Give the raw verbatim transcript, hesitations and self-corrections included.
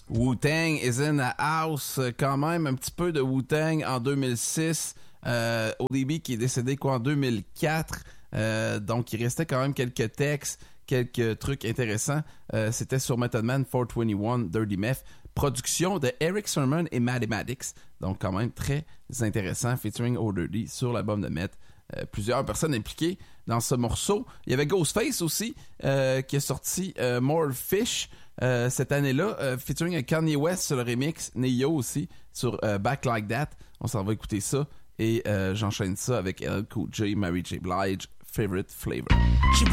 Wu-Tang is in the house. Quand même, un petit peu de Wu-Tang en deux mille six. Euh, O D B qui est décédé quoi en deux mille quatre. Euh, donc, il restait quand même quelques textes, quelques trucs intéressants. Euh, c'était sur Method Man, four twenty-one, Dirty Meth. Production de Eric Sermon et Mathematics. Donc, quand même très intéressant. Featuring O D B sur l'album de Meth. Euh, plusieurs personnes impliquées dans ce morceau. Il y avait Ghostface aussi, euh, qui a sorti euh, More Fish euh, cette année-là, euh, featuring Kanye West sur le remix, Neo aussi, sur euh, Back Like That. On s'en va écouter ça. Et euh, j'enchaîne ça avec L L Cool J, Mary J. Blige, Favorite Flavor. She